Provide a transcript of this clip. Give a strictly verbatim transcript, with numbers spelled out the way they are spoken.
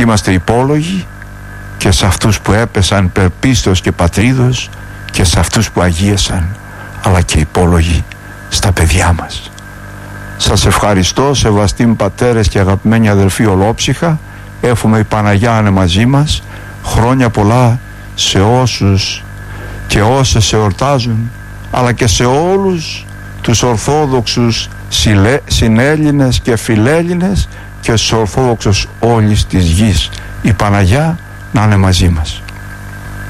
και είμαστε υπόλογοι και σε αυτούς που έπεσαν περπίστος και πατρίδος και σε αυτούς που αγίασαν, αλλά και υπόλογοι στα παιδιά μας. Σας ευχαριστώ, σεβαστοί μου πατέρες και αγαπημένοι αδελφοί ολόψυχα. Εύχομαι η Παναγιά να είναι μαζί μας. Χρόνια πολλά σε όσους και όσες εορτάζουν, αλλά και σε όλους τους Ορθόδοξους συνέλληνες και φιλέλληνες και στους Ορθόδοξους όλης της γης. Η Παναγιά να είναι μαζί μας.